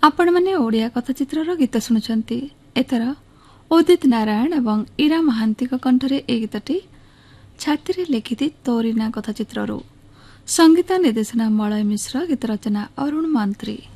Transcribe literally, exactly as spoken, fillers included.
आपण मैंने ओडिया कथाचित्र गीत शुणुंट एथर उदित नारायण एवं इरा महांती कंठरे ए गीतटी छाती लिखिथि तोरीना कथाचित्रु संगीत निर्देशना मलय मिश्र गीत रचना अरुण मंत्री।